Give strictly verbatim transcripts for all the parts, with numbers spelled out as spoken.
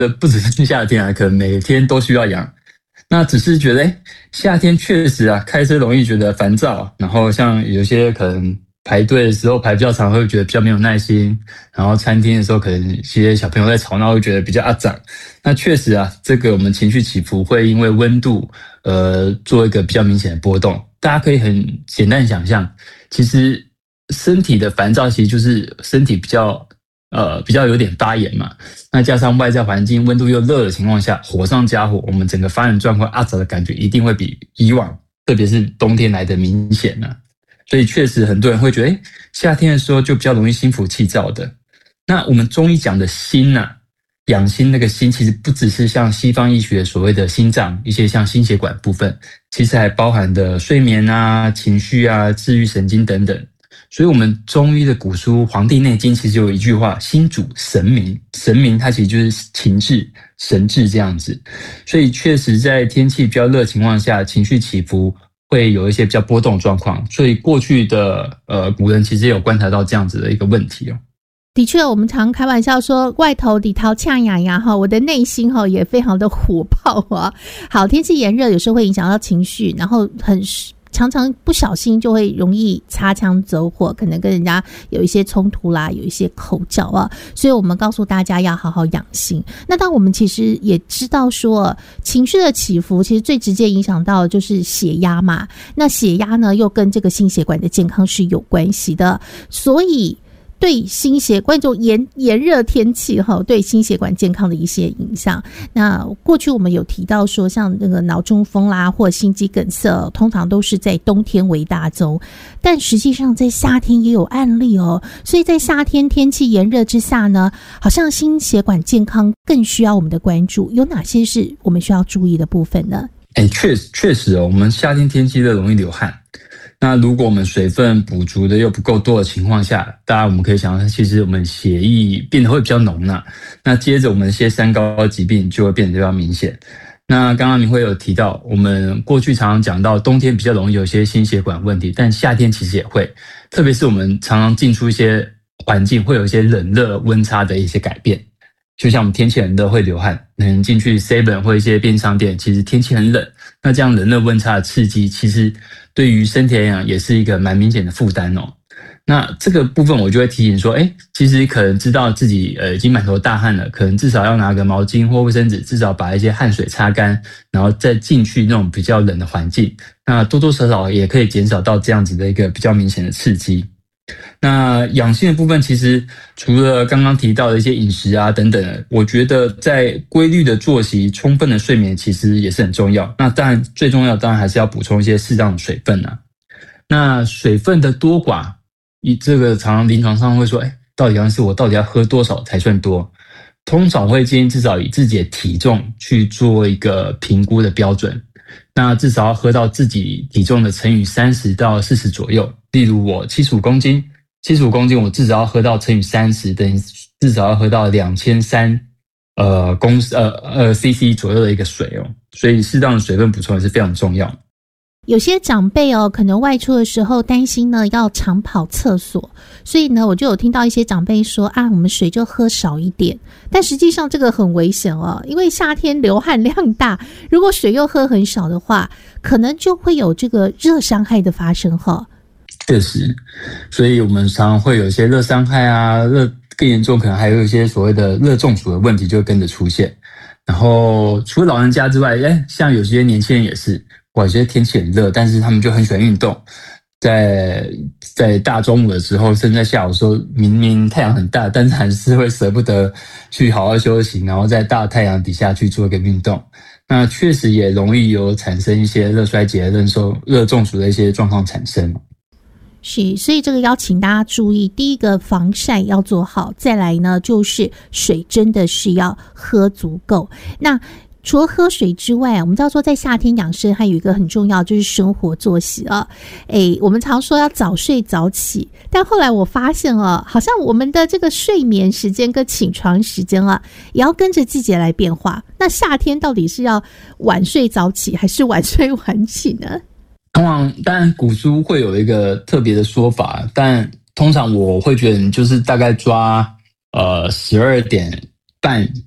不只是夏天啊，可能每天都需要养。那只是觉得，哎，夏天确实啊，开车容易觉得烦躁，然后像有些可能排队的时候排比较长，会觉得比较没有耐心，然后餐厅的时候可能一些小朋友在吵闹，会觉得比较阿长。那确实啊，这个我们情绪起伏会因为温度，呃，做一个比较明显的波动。大家可以很简单想象，其实身体的烦躁其实就是身体比较呃比较有点发炎嘛，那加上外在环境温度又热的情况下，火上加火，我们整个发炎状况阿杂的感觉一定会比以往，特别是冬天来的明显呢、啊。所以确实很多人会觉得，哎，夏天的时候就比较容易心浮气躁的。那我们中医讲的心呐、啊，养心那个心，其实不只是像西方医学所谓的心脏，一些像心血管部分，其实还包含的睡眠啊、情绪啊、治愈神经等等。所以，我们中医的古书《黄帝内经》其实有一句话：心主神明，神明它其实就是情志、神志这样子。所以，确实在天气比较热的情况下，情绪起伏会有一些比较波动的状况。所以，过去的呃古人其实也有观察到这样子的一个问题哦。 的确，我们常开玩笑说外头里头呛痒痒哈，我的内心哈也非常的火爆啊。好，天气炎热有时候会影响到情绪，然后很常常不小心就会容易擦枪走火，可能跟人家有一些冲突啦，有一些口角啊，所以我们告诉大家要好好养心。那当我们其实也知道说，情绪的起伏其实最直接影响到的就是血压嘛，那血压呢又跟这个心血管的健康是有关系的，所以对心血管这种炎炎热天气哈，对心血管健康的一些影响。那过去我们有提到说，像那个脑中风啦，或心肌梗塞，通常都是在冬天为大宗，但实际上在夏天也有案例哦。所以在夏天天气炎热之下呢，好像心血管健康更需要我们的关注。有哪些是我们需要注意的部分呢？ 哎，确实确实哦，我们夏天天气热容易流汗。那如果我们水分补足的又不够多的情况下，当然我们可以想到，其实我们血液变得会比较浓了、啊。那接着我们一些三高疾病就会变得比较明显。那刚刚明慧有提到，我们过去常常讲到冬天比较容易有一些心血管问题，但夏天其实也会，特别是我们常常进出一些环境，会有一些冷热温差的一些改变。就像我们天气很热会流汗，能进去 seven 或一些便利商店，其实天气很冷，那这样冷热温差的刺激，其实对于身体来讲也是一个蛮明显的负担哦。那这个部分我就会提醒说，哎，其实可能知道自己呃已经满头大汗了，可能至少要拿个毛巾或卫生纸，至少把一些汗水擦干，然后再进去那种比较冷的环境，那多多少少也可以减少到这样子的一个比较明显的刺激。那养心的部分，其实除了刚刚提到的一些饮食啊等等，我觉得在规律的作息、充分的睡眠，其实也是很重要。那当然最重要，当然还是要补充一些适当的水分啊。那水分的多寡，以这个常常临床上会说，哎，到底是我到底要喝多少才算多？通常会建议至少以自己的体重去做一个评估的标准。那至少要喝到自己体重的乘以三十到四十左右。例如我七十五公斤，七十五公斤我至少要喝到乘以三十，等于至少要喝到两千三呃公呃呃 C C 左右的一个水哦。所以适当的水分补充也是非常重要。 有些长辈哦，可能外出的时候担心呢要常跑厕所，所以呢我就有听到一些长辈说啊，我们水就喝少一点，但实际上这个很危险哦，因为夏天流汗量大，如果水又喝很少的话，可能就会有这个热伤害的发生哈。 确实，所以我们常常会有一些热伤害啊，热更严重可能还有一些所谓的热中暑的问题就会跟着出现。然后除了老人家之外，哎，像有些年轻人也是。哇，有些天气很热，但是他们就很喜欢运动，在在大中午的时候，甚至在下午的时候，明明太阳很大，但是还是会舍不得去好好休息，然后在大太阳底下去做一个运动。那确实也容易有产生一些热衰竭、热中热中暑的一些状况产生。 是，所以这个要请大家注意，第一个防晒要做好，再来呢就是水真的是要喝足够。那除了喝水之外，我们知道说在夏天养生还有一个很重要就是生活作息啊。诶，我们常说要早睡早起，但后来我发现啊，好像我们的这个睡眠时间跟起床时间啊，也要跟着季节来变化。那夏天到底是要晚睡早起还是晚睡晚起呢？ 通常当然古书会有一个特别的说法，但通常我会觉得你就是大概抓呃十二点半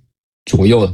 左右